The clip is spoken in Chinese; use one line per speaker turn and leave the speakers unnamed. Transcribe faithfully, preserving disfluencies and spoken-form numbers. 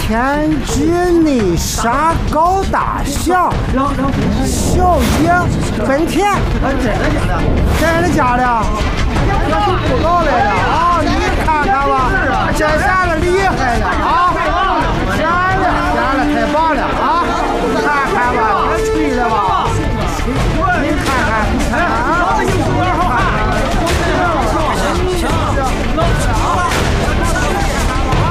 天际内沙高大小，小爷本田，真的假的？这是不搞来的啊！你看看吧，这下子厉害了啊！天了天了，太棒了啊！看看吧，别吹了吧！你看。